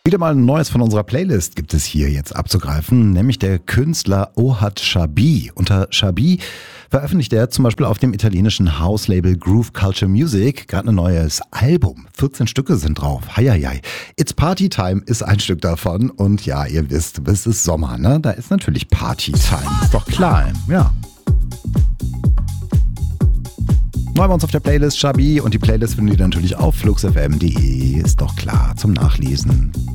Wieder mal ein neues von unserer Playlist gibt es hier jetzt abzugreifen, nämlich der Künstler Ohad Shabi. Unter Shabi veröffentlicht er zum Beispiel auf dem italienischen House-Label Groove Culture Music gerade ein neues Album. 14 Stücke sind drauf. Heieiei. It's Party Time ist ein Stück davon und ja, ihr wisst, es ist Sommer, ne? Da ist natürlich Party Time. Ist doch klar, ja. Neu bei uns auf der Playlist Shabi und die Playlist findet ihr natürlich auf fluxfm.de. Ist doch klar, zum Nachlesen.